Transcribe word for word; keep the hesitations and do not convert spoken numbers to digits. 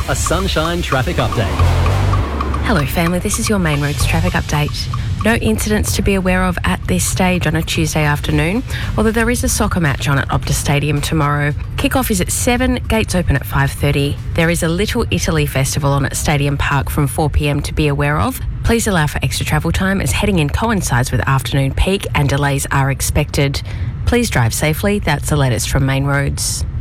a Sunshine traffic update. Hello family, this is your Main Roads traffic update. No incidents to be aware of at this stage on a Tuesday afternoon, although there is a soccer match on at Optus Stadium tomorrow. Kick-off is at seven, gates open at five thirty. There is a Little Italy festival on at Stadium Park from four p m to be aware of. Please allow for extra travel time as heading in coincides with afternoon peak and delays are expected. Please drive safely. That's the latest from Main Roads.